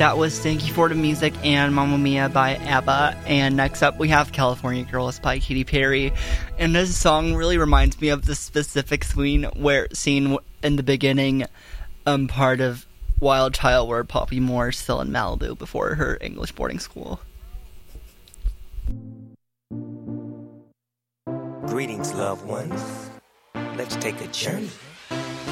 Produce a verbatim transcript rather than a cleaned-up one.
that was Thank You for the Music and Mamma Mia by ABBA. And next up we have California Girls by Katy Perry. And this song really reminds me of the specific scene where scene in the beginning um, part of Wild Child where Poppy Moore's still in Malibu before her English boarding school. Greetings, loved ones. Let's take a journey